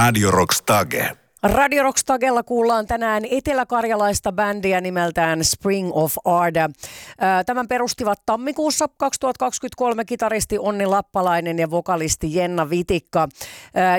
Radio Rockstage. Radio Rockstagella kuullaan tänään eteläkarjalaista bändiä nimeltään Spring of Arda. Tämän perustivat tammikuussa 2023 kitaristi Onni Lappalainen ja vokalisti Jenna Vitikka.